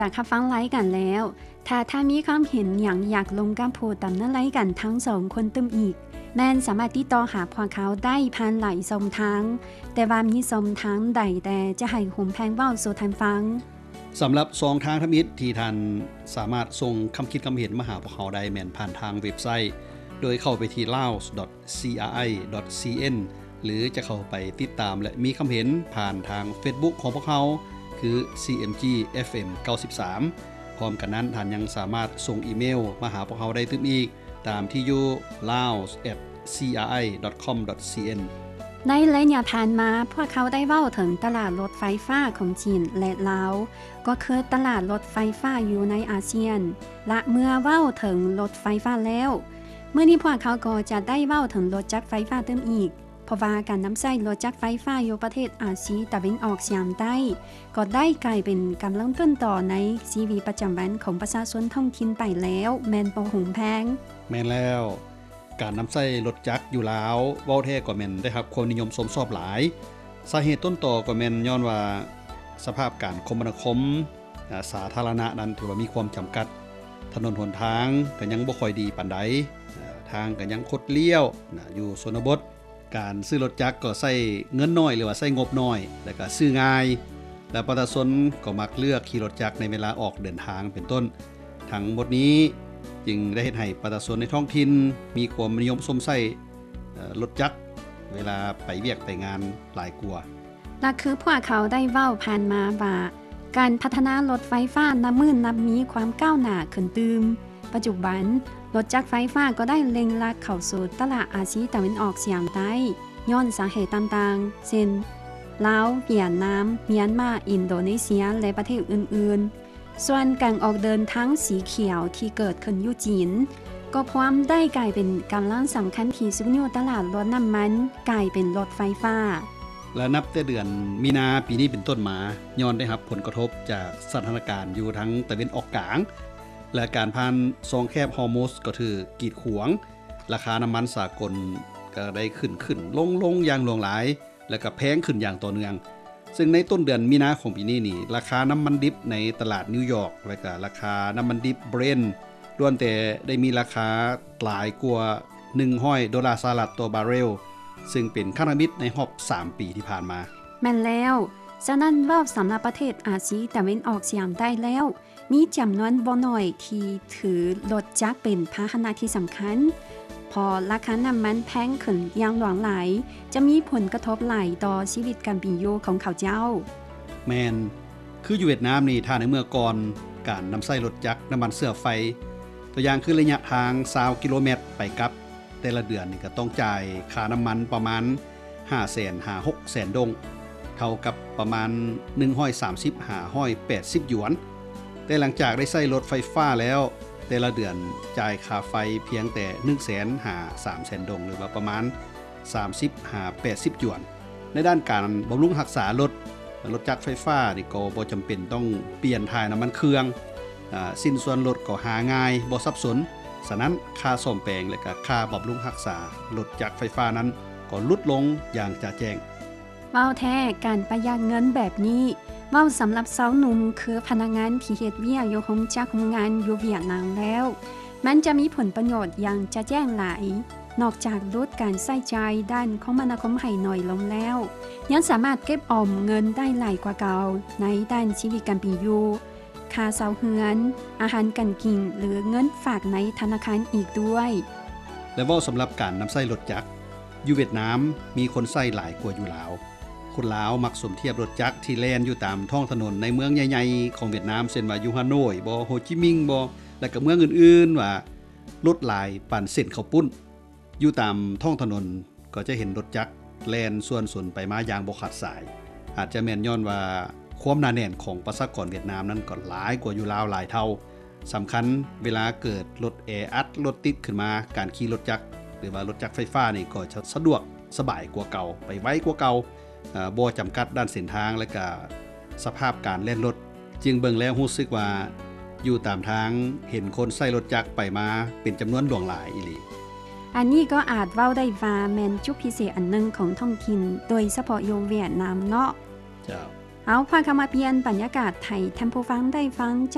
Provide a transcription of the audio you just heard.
จากฟังไลฟ์กันแล้วถ้ามีความเห็นอย่างอยากลงการโพสต์ตามนั้นไลฟ์กันทั้งสองคนตึมอีกแม่นสามารถติดต่อหาพวกเขาได้ผ่านหลายช่องทางแต่ว่ามีช่องทางใดแต่จะให้หุมแพงเว้าสู่ท่านฟังสำหรับ2ทางทมิตรที่ท่านสามารถส่งคำคิดคำเห็นมาหาพวกเขาได้แม่นผ่านทางเว็บไซต์โดยเข้าไปที่ laos.cri.cn หรือจะเข้าไปติดตามและมีคำเห็นผ่านทาง Facebook ของพวกเขาคือ CMG FM 93พร้อมกันนั้นท่านยังสามารถส่งอีเมลมาหาพวกเขาได้ตึมอีกตามที่อยู่ laos@cri.com.cn ในระยะผ่านมาพวกเขาได้เว้าถึงตลาดรถไฟฟ้าของจีนและลาวก็คือตลาดรถไฟฟ้าอยู่ในอาเซียนและเมื่อเว้าถึงรถไฟฟ้าแล้วเมื่อนี้พวกเขาก็จะได้เว้าถึงรถจักรไฟฟ้าเติมอีกเพราะว่าการนำใช้รถจักรไฟฟ้าอยู่ประเทศอาเซียนตะวันออกเฉียงใต้ก็ได้กลายเป็นกำลังต้นต่อในชีวิตประจำวันของประชาชนท้องถิ่นไปแล้วแม่นบ่หุมแพงแม่นแล้วการนำใช้รถจักรอยู่ลาวเว้าแท้ก็แม่นได้รับความนิยมสมชอบหลายสาเหตุต้นต่อก็แม่นย้อนว่าสภาพการคมนาคมสาธารณะนั้นถือว่ามีความจำกัดถนนหนทางก็ยังบ่ค่อยดีปานใดทางก็ยังคดเลี้ยวอยู่ชนบทการซื้อรถจักรก็ใช้เงินน้อยหรือว่าใช้งบน้อยแล้วก็ซื้อง่ายและประชาชนก็มักเลือกขี่รถจักรในเวลาออกเดินทางเป็นต้นทั้งหมดนี้จึงได้เฮ็ดให้ประชาชนในท้องถิ่นมีความนิยมชมใช้รถจักรเวลาไปเวียกไปงานหลายกว่าและคือพวกเขาได้เว้าผ่านมาว่าการพัฒนารถไฟฟ้านับมื่นนับมีความก้าวหน้าขึ้นตืมปัจจุบันรถจักรไฟฟ้าก็ได้เล็งลักเข้าสู่ตลาดอาเซียนตะวันออกเฉียงใต้ย้อนสาเหตุต่างๆเช่นลาวเวียดนามเมียนมาอินโดนีเซียและประเทศอื่นๆส่วนการออกเดินทางสีเขียวที่เกิดขึ้นอยู่จีนก็พร้อมได้กลายเป็นกำลังสำคัญที่สุดอยู่ตลาดรถน้ำมันกลายเป็นรถไฟฟ้าและนับแต่เดือนมีนาปีนี้เป็นต้นมาย้อนได้รับผลกระทบจากสถานการณ์อยู่ทั้งตะวันออกกลางและการผ่านซองแคบฮอร์มุสก็ถือกีดขวางราคาน้ำมันสากลก็ได้ขึ้นลงอย่างหลวงหลายและก็แพงขึ้นอย่างต่อเนื่องซึ่งในต้นเดือนมีนาของปีนี้นี่ราคาน้ำมันดิบในตลาดนิวยอร์กและก็ราคาน้ำมันดิบเบรนท์ล้วนแต่ได้มีราคาหลายกว่า$100ต่อบาร์เรลซึ่งเป็นค่าน้ำมิตรในรอบ3ปีที่ผ่านมาแม่นแล้วฉะนั้นว่าสำหรับประเทศอาเซียนตะวันออกเฉียงใต้แล้วมีจำนวนบ่น้อยที่ถือรถจักรเป็นพาหนะที่สำคัญพอราคาน้ำมันแพงขึ้นอย่างหลวงหลายจะมีผลกระทบหลายต่อชีวิตการเป็นอยู่ของเขาเจ้าแมนคืออยู่เวียดนามนี่ถ้าในเมื่อก่อนการนำใช้รถจักรน้ำมันเสื้อไฟตัวอย่างคือระยะทาง20กิโลเมตรไปกลับแต่ละเดือนนี่ก็ต้องจ่ายค่าน้ำมันประมาณ 500,000-600,000 ดงเท่ากับประมาณ130-180 หยวนแต่หลังจากได้ใช้รถไฟฟ้าแล้วแต่ละเดือนจ่ายค่าไฟเพียงแต่ 100,000-300,000 ดงหรือว่าประมาณ 30-80 หยวนในด้านการบำรุงรักษารถจักรไฟฟ้านี่ก็บ่จำเป็นต้องเปลี่ยนถ่ายน้ำมันเครื่องสิ้นส่วนรถก็หาง่ายบ่สับสนฉะนั้นค่าซ่อมแปลงและก็ค่าบำรุงรักษารถจักรไฟฟ้านั้นก็ลดลงอย่างจะแจ้งเว้าแท้การประหยัดเงินแบบนี้เว้าสำหรับสาวหนุ่มคือพนักงานที่เฮ็ดเวียกอยู่โรงจักรโรงงานอยู่เวียดนามแล้วมันจะมีผลประโยชน์อย่างจะแจ้งหลายนอกจากลดการใช้จ่ายด้านคมนาคมให้น้อยลงแล้วยังสามารถเก็บออมเงินได้หลายกว่าเก่าในด้านชีวิตการเป็นอยู่ค่าเช่าเรือนอาหารการกินหรือเงินฝากในธนาคารอีกด้วยและเว้าสำหรับการนำใช้รถจักรอยู่เวียดนามมีคนใช้หลายกว่าอยู่ลาวคนลาวมักสมเทียบรถจักรที่แล่นอยู่ตามท้องถนนในเมืองใหญ่ๆของเวียดนามเช่นว่าอยู่ฮานอยบ่โฮจิมินห์บ่และก็เมืองอื่นๆว่ารถหลายปานเส้นข้าวปุ้นอยู่ตามท้องถนนก็จะเห็นรถจักรแล่นส่วนสนไปมาอย่างบ่ขาดสายอาจจะแม่นย้อนว่าความหนาแน่นของประชากรเวียดนามนั้นก็หลายกว่าอยู่ลาวหลายเท่าสำคัญเวลาเกิดรถแออัดรถติดขึ้นมาการขี่รถจักรหรือว่ารถจักรไฟฟ้านี่ก็จะสะดวกสบายกว่าเก่าไปไวกว่าเก่าบ่จำกัดด้านเส้นทางและก็สภาพการเล่นรถจึงเบิ่งแล้วรู้สึกว่าอยู่ตามทางเห็นคนใช้รถจักรไปมาเป็นจำนวนหลวงหลายอีหลีอันนี้ก็อาจเว้าได้ว่าแม่นจุดพิเศษอันนึงของท้องถิ่นโดยเฉพาะอยู่เวียดนามเนาะเจ้าเอาพาเข้ามาเปลี่ยนบรรยากาศไทยท่านผู้ฟังได้ฟัง